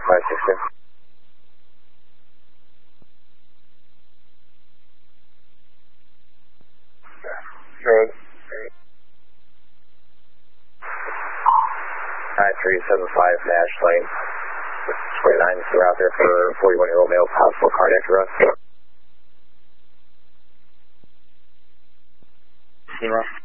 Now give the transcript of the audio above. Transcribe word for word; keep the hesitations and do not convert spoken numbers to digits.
five six two. Good. nine three seven five Nash Lane. Square nine, they're out there for forty-one year old male, possible cardiac arrest. Zero.